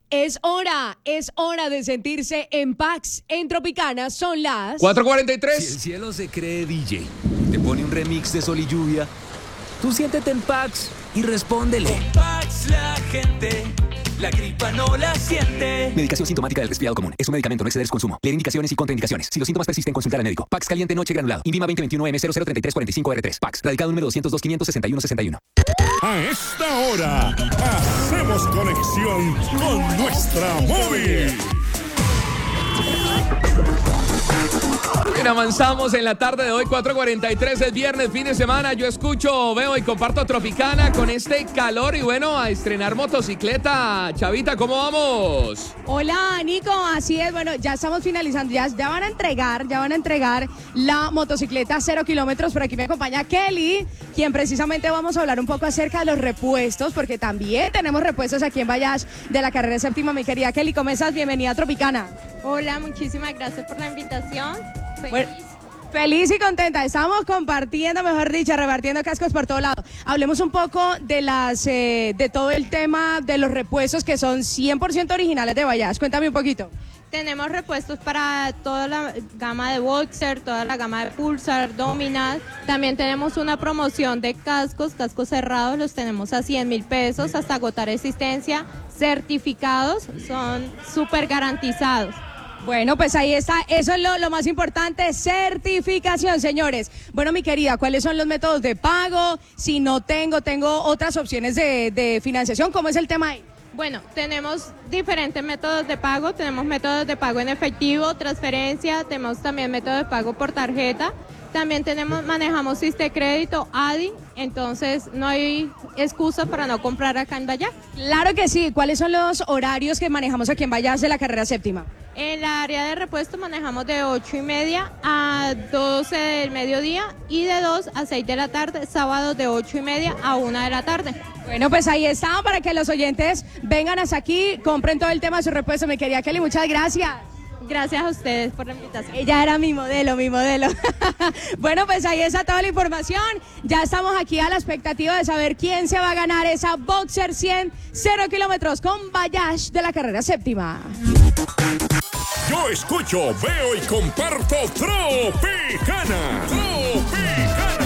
Es hora de sentirse en Pax. En Tropicana son las 4:43. Si el cielo se cree DJ, te pone un remix de Sol y Lluvia, tú siéntete en Pax y respóndele. Con Pax la gente, la gripa no la siente. Medicación sintomática del resfriado común. Es un medicamento, no exceder su consumo. Leer indicaciones y contraindicaciones. Si los síntomas persisten, consultar al médico. Pax caliente noche granulado. Invima 2021M003345R3. Pax. Radicado número 202-561-61. A esta hora, hacemos conexión con nuestra móvil. Bien, avanzamos en la tarde de hoy, 4:43, es viernes, fin de semana. Yo escucho, veo y comparto Tropicana con este calor y bueno, a estrenar motocicleta. Chavita, ¿cómo vamos? Hola, Nico, así es, bueno, ya estamos finalizando, ya van a entregar la motocicleta 0 kilómetros. Por aquí me acompaña Kelly, quien precisamente vamos a hablar un poco acerca de los repuestos, porque también tenemos repuestos aquí en Vallash de la carrera séptima. Mi querida Kelly, ¿cómo estás? Bienvenida a Tropicana. Hola, muchísimas gracias por la invitación. Bueno, feliz y contenta, estamos compartiendo, mejor dicho, repartiendo cascos por todo lado. Hablemos un poco de de todo el tema de los repuestos que son 100% originales de Vallash. Cuéntame un poquito. Tenemos repuestos para toda la gama de Boxer, toda la gama de Pulsar, Dominar. También tenemos una promoción de cascos cerrados, los tenemos a 100.000 pesos hasta agotar existencia, certificados, son súper garantizados. Bueno, pues ahí está, eso es lo más importante, certificación, señores. Bueno, mi querida, ¿cuáles son los métodos de pago? Si no tengo otras opciones de financiación, ¿cómo es el tema ahí? Bueno, tenemos diferentes métodos de pago, tenemos métodos de pago en efectivo, transferencia, tenemos también métodos de pago por tarjeta. También manejamos Siste Crédito, ADI, entonces no hay excusa para no comprar acá en Vallash. Claro que sí. ¿Cuáles son los horarios que manejamos aquí en Vallash de la carrera séptima? En la área de repuesto manejamos de 8:30 a 12 del mediodía y de 2 a 6 de la tarde, sábados de 8:30 a 1 de la tarde. Bueno, pues ahí está, para que los oyentes vengan hasta aquí, compren todo el tema de su repuesto. Mi querida Kelly, muchas gracias. Gracias a ustedes por la invitación. Ella era mi modelo. Bueno, pues ahí está toda la información. Ya estamos aquí a la expectativa de saber quién se va a ganar esa Boxer 100 0 kilómetros con Vallash de la carrera séptima. Yo escucho, veo y comparto Tropicana.